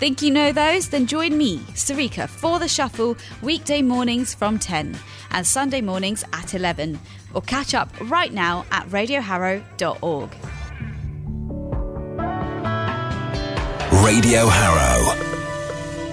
Think you know those? Then join me, Sarika, for The Shuffle, weekday mornings from 10 and Sunday mornings at 11. Or catch up right now at radioharrow.org. Radio Harrow.